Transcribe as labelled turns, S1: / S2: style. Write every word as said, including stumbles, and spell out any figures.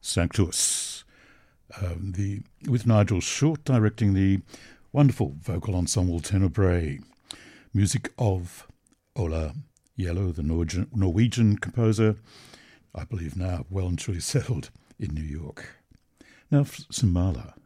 S1: Sanctus, um, the with Nigel Short directing the wonderful vocal ensemble Tenebrae, music of Ola Yellow, the Norwegian, Norwegian composer, I believe now well and truly settled in New York. Now some Mahler.